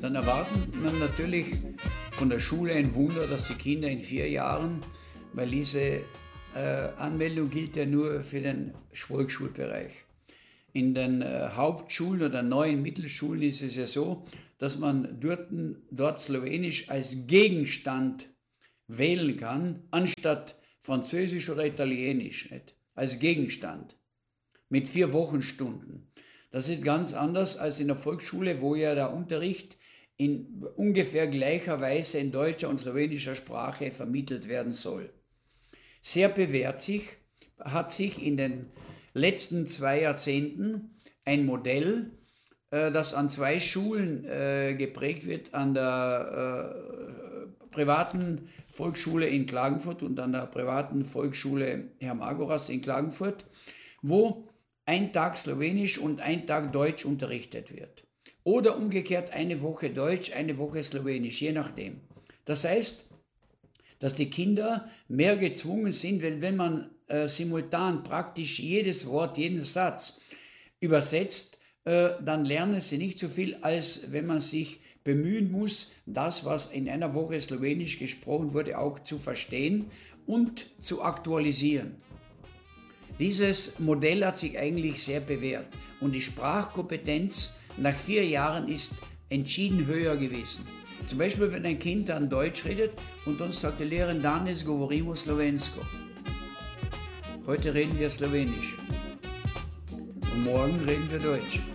dann erwartet man natürlich von der Schule ein Wunder, dass die Kinder in 4 Jahren, weil diese Anmeldung gilt ja nur für den Volksschulbereich. In den Hauptschulen oder neuen Mittelschulen ist es ja so, dass man dort Slowenisch als Gegenstand wählen kann, anstatt Französisch oder Italienisch, nicht? Als Gegenstand mit 4 Wochenstunden. Das ist ganz anders als in der Volksschule, wo ja der Unterricht in ungefähr gleicher Weise in deutscher und slowenischer Sprache vermittelt werden soll. Sehr bewährt hat sich in den letzten 2 Jahrzehnten ein Modell, das an 2 Schulen geprägt wird, an der privaten Volksschule in Klagenfurt und an der privaten Volksschule Hermagoras in Klagenfurt, wo ein Tag Slowenisch und ein Tag Deutsch unterrichtet wird. Oder umgekehrt 1 Woche Deutsch, 1 Woche Slowenisch, je nachdem. Das heißt, dass die Kinder mehr gezwungen sind, weil wenn man simultan praktisch jedes Wort, jeden Satz übersetzt, dann lernen sie nicht so viel, als wenn man sich bemühen muss, das, was in einer Woche Slowenisch gesprochen wurde, auch zu verstehen und zu aktualisieren. Dieses Modell hat sich eigentlich sehr bewährt und die Sprachkompetenz nach 4 Jahren ist entschieden höher gewesen. Zum Beispiel, wenn ein Kind dann Deutsch redet und uns sagt die Lehrerin, danes govorimo slovensko. Heute reden wir Slowenisch und morgen reden wir Deutsch.